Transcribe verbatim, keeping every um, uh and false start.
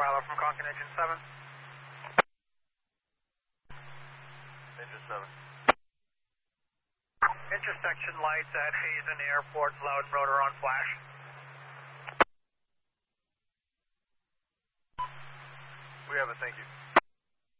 Bravo from Conkin Engine seven. Engine seven. Intersection lights at Hazen Airport, loud rotor on flash. We have it, thank you.